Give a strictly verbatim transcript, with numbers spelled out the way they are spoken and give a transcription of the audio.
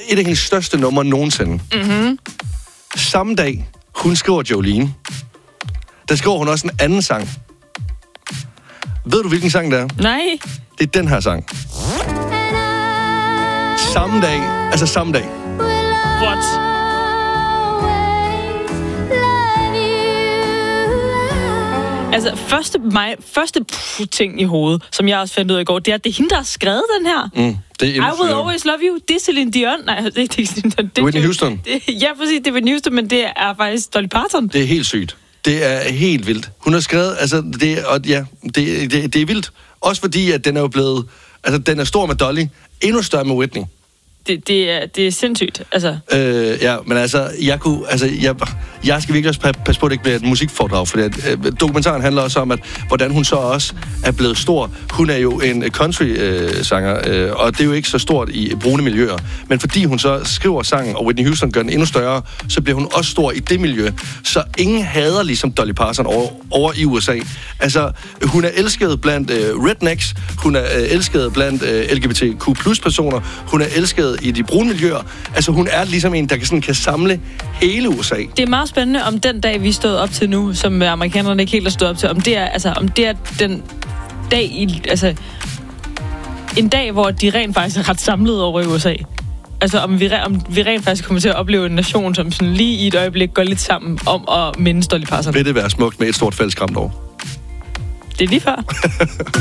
et af hendes største numre nogensinde. Mm-hmm. Samme dag, hun skriver Jolene, der skriver hun også en anden sang. Ved du, hvilken sang det er? Nej. Det er den her sang. Samme dag, altså samme dag. What? Altså, første, mig, første pff, ting i hovedet, som jeg også fandt ud af i går, det er, at det er hende, der har skrevet den her. Mm, det er I will always love you. Det er Celine Dion. Nej, det er ikke Celine Dion. Det er Whitney Houston. Det, ja, præcis. Det er Whitney Houston, men det er faktisk Dolly Parton. Det er helt sygt. Det er helt vildt. Hun har skrevet, altså, det, og ja, det, det, det er vildt. Også fordi, at den er jo blevet, altså, den er stor med Dolly, endnu større med Whitney. Det, det, er, det er sindssygt, altså. Øh, ja, men altså, jeg kunne, altså, jeg, jeg skal virkelig også passe på, at det ikke bliver et musikforedrag, for det, øh, dokumentaren handler også om, at hvordan hun så også er blevet stor. Hun er jo en country-sanger, øh, øh, og det er jo ikke så stort i brune miljøer. Men fordi hun så skriver sangen, og Whitney Houston gør den endnu større, så bliver hun også stor i det miljø. Så ingen hader ligesom Dolly Parton over, over i U S A. Altså, hun er elsket blandt øh, rednecks, hun er øh, elsket blandt øh, L G B T Q plus personer, hun er elsket i de brune miljøer. Altså, hun er ligesom en, der kan, sådan, kan samle hele U S A. Det er meget spændende, om den dag, vi stod op til nu, som amerikanerne ikke helt har stået op til, om det er, altså, om det er den dag, i, altså, en dag, hvor de rent faktisk er ret samlet over i U S A. Altså, om vi, om vi rent faktisk kommer til at opleve en nation, som sådan lige i et øjeblik går lidt sammen om at minde Dolly Parton. Vil det være smukt med et stort fællesskram dog? Det er lige før.